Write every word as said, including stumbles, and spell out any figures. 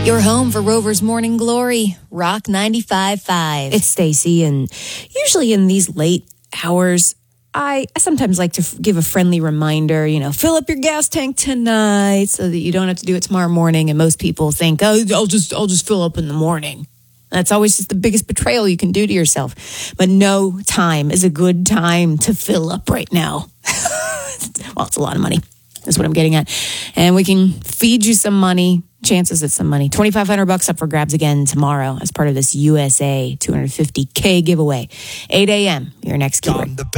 Your home for Rover's Morning Glory, Rock ninety-five point five. It's Stacy, and usually in these late hours, I sometimes like to f- give a friendly reminder, you know, fill up your gas tank tonight so that you don't have to do it tomorrow morning. And most people think, oh, I'll just, I'll just fill up in the morning. That's always just the biggest betrayal you can do to yourself. But no time is a good time to fill up right now. Well, it's a lot of money. That's what I'm getting at. And we can feed you some money. Chances at some money. twenty-five hundred bucks up for grabs again tomorrow as part of this U S A two hundred fifty K giveaway. eight a.m. Your next keyword.